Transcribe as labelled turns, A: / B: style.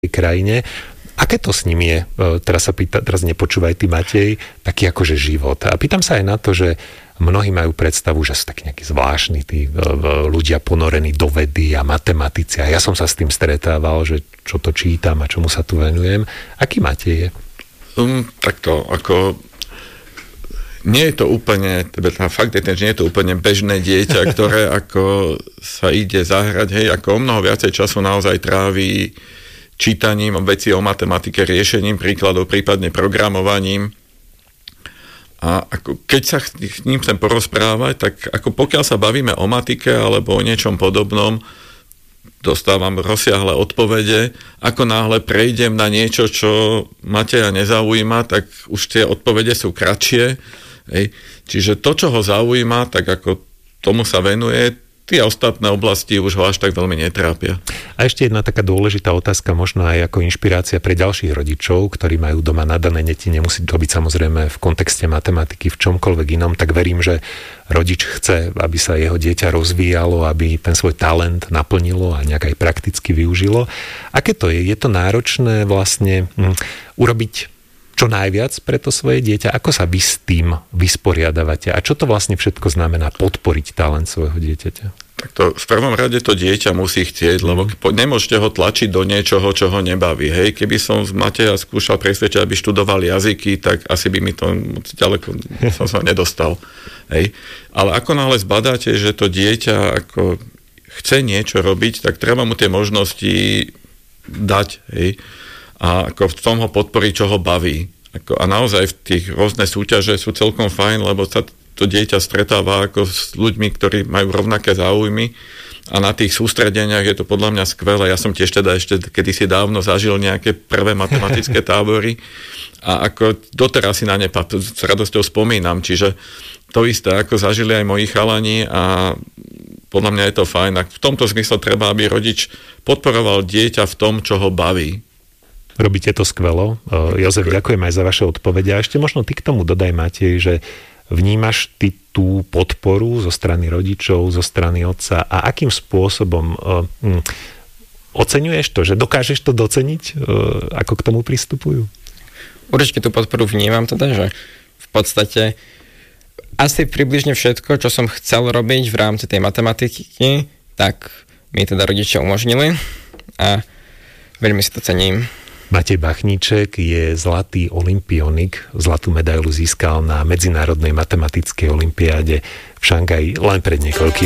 A: krajine. Aké to s ním je? Teraz nepočúvaj ty, Matej, taký akože život. A pýtam sa aj na to, že mnohí majú predstavu, že sú takí nejakí zvláštni tí ľudia ponorení do vedy a matematici. A ja som sa s tým stretával, že čo to čítam a čomu sa tu venujem. Aký Matej je?
B: Takto, ako nie je to úplne, fakt je ten, že nie je to úplne bežné dieťa, ktoré ako sa ide zahrať, hej, ako o mnoho viacej času naozaj tráví čítaním veci o matematike, riešením príkladov, prípadne programovaním. A ako keď sa s ním chcem porozprávať, tak ako pokiaľ sa bavíme o matike alebo o niečom podobnom, dostávam rozsiahle odpovede. Ako náhle prejdem na niečo, čo Mateja nezaujíma, tak už tie odpovede sú kratšie. Hej. Čiže to, čo ho zaujíma, tak ako tomu sa venuje, tie ostatné oblasti už ho až tak veľmi netrápia.
A: A ešte jedna taká dôležitá otázka, možno aj ako inšpirácia pre ďalších rodičov, ktorí majú doma nadané deti, nemusí to byť samozrejme v kontexte matematiky, v čomkoľvek inom, tak verím, že rodič chce, aby sa jeho dieťa rozvíjalo, aby ten svoj talent naplnilo a nejak aj prakticky využilo. Aké to je? Je to náročné vlastne urobiť čo najviac pre to svoje dieťa? Ako sa vy s tým vysporiadavate? A čo to vlastne všetko znamená podporiť talent svojho dieťaťa?
B: Takto, v prvom rade to dieťa musí chcieť, lebo nemôžete ho tlačiť do niečoho, čo ho nebaví. Hej, keby som z Mateja skúšal presvedčiť, aby študoval jazyky, tak asi by mi to moc ďaleko som sa nedostal. Hej. Ale ako náhle zbadáte, že to dieťa ako chce niečo robiť, tak treba mu tie možnosti dať. Hej. A ako v tom ho podporiť, čo ho baví. A naozaj v tých rôzne súťaže sú celkom fajn, lebo sa to dieťa stretáva ako s ľuďmi, ktorí majú rovnaké záujmy a na tých sústredeniach je to podľa mňa skvelé. Ja som tiež teda ešte kedysi dávno zažil nejaké prvé matematické tábory a ako doteraz si na ne s radosťou spomínam. Čiže to isté, ako zažili aj moji chalani a podľa mňa je to fajn. A v tomto zmysle treba, aby rodič podporoval dieťa v tom, čo ho baví.
A: Robíte to skvelo. Jozef, ďakujem aj za vaše odpovede. A ešte možno ty k tomu dodaj, Matej, že vnímaš ty tú podporu zo strany rodičov, zo strany otca a akým spôsobom oceňuješ to, že dokážeš to doceniť, ako k tomu pristupujú?
C: Určite tú podporu vnímam teda, že v podstate asi približne všetko, čo som chcel robiť v rámci tej matematiky, tak mi teda rodičia umožnili a veľmi si to cením.
A: Matej Bachníček je zlatý olympionik, zlatú medailu získal na Medzinárodnej matematickej olympiáde v Šangaji len pred niekoľkými